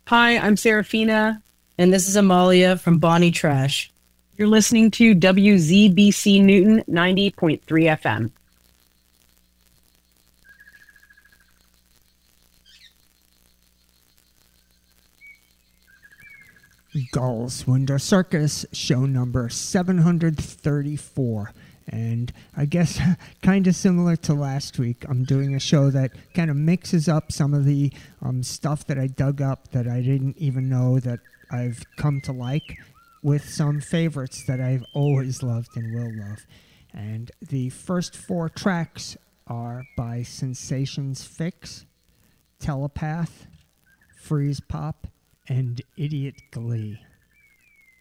Hi, I'm Serafina. And this is Amalia from Bonnie Trash. You're listening to WZBC Newton 90.3 FM. Gulls Winter Circus, show number 734. And I guess kind of similar to last week, I'm doing a show that kind of mixes up some of the stuff that I dug up that I didn't even know that I've come to like, with some favorites that I've always loved and will love. And the first four tracks are by Sensations Fix, Telepath, Freeze Pop, and Idiot Glee.